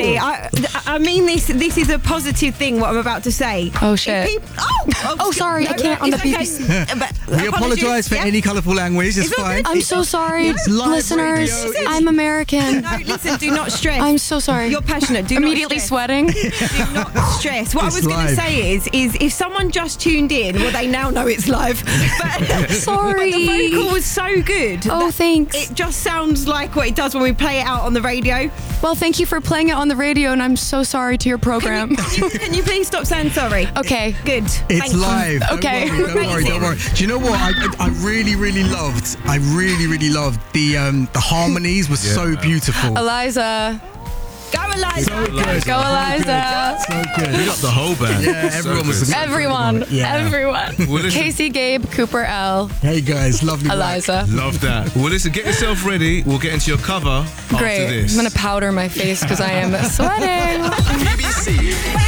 Casey, I mean this is a positive thing, what I'm about to say. Oh, shit. Sorry, I can't on the BBC. We apologise for any colourful language. It's fine. I'm so sorry, listeners. I'm American. No, listen, do not stress. I'm so sorry. You're passionate. Do Immediately not stress. sweating. Do not stress. What I was going to say is if someone just tuned in, well, they now know it's live. But, Sorry. But the vocal was so good. Oh, thanks. It just sounds like what it does when we play it out on the radio. Well, thank you for playing it on the radio, and I'm so sorry to your program. Can you please stop saying sorry? Okay. Good. It's live. Okay. Don't worry. Do you know what? I really loved the harmonies were so beautiful. Eliza. Go, Eliza. So good. Go, Eliza. So good. We got the whole band. Yeah, everyone was Everyone. Yeah. Everyone. Well, listen, Casey, Gabe, Cooper, L. Hey guys, lovely work. Eliza. love that. Well, listen, get yourself ready. We'll get into your cover after Great. this. I'm going to powder my face because I am sweating. BBC